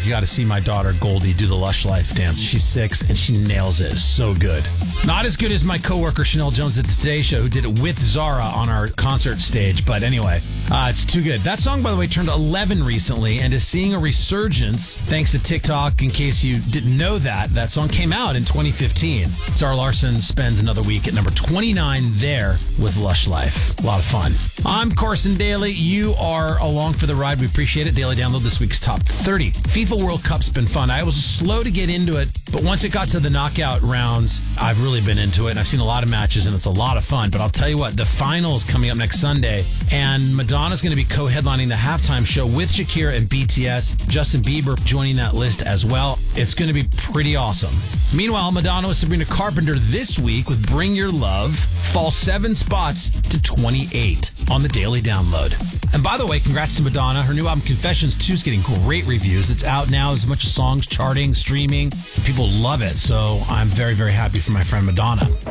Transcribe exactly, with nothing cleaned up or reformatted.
you got to see my daughter Goldie do the Lush Life dance. She's six and she nails it. It's so good. Not as good as my coworker Chanel Jones at the Today Show, who did it with Zara on our concert stage. But anyway, uh, it's too good. That song, by the way, turned eleven recently and is seeing a resurgence thanks to TikTok. In case you didn't know that, that song came out in twenty fifteen. Zara Larsson spends another week at number twenty-nine there with Lush Life. A lot of fun. I'm Carson Daly. You are along for the ride. We appreciate it. Daily download this week's top thirty. FIFA World Cup's been fun. I was slow to get into it, but once it got to the knockout rounds, I've really been into it. And I've seen a lot of matches, and it's a lot of fun. But I'll tell you what, the final is coming up next Sunday, and Madonna's going to be co-headlining the halftime show with Shakira and B T S. Justin Bieber joining that list as well. It's going to be pretty awesome. Meanwhile, Madonna with Sabrina Carpenter this week with Bring Your Love, fall seven spots to twenty-eight on the Daily Download. And by the way, congrats to Madonna. Her new album Confessions two is getting great reviews. It's out now. There's a bunch of songs charting, streaming. People love it. So I'm very, very happy for my friend Madonna.